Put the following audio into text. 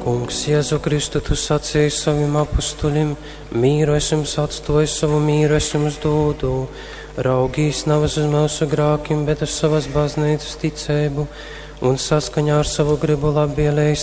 Kungs, Jēzu Kristu, tu sacīji saviem apustuļiem, mīru es jums atstāju, savu mīru es jums dodu. Raugīs nav uz mūsu grākiem, bet uz savas baznīcas ticību, un saskaņā ar savu gribu labvēlējis